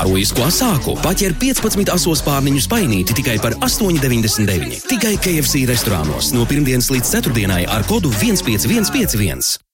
Kārojisko sāku. Paķer 15 asos pārniņu spainīti tikai par 8,99. Tikai KFC restorānos no pirmdienas līdz ceturtdienai ar kodu 15151.